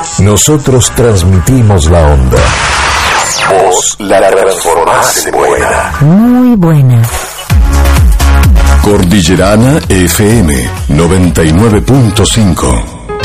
Nosotros transmitimos la onda. Vos la transformás en buena. Muy buena. Cordillerana FM 99.5.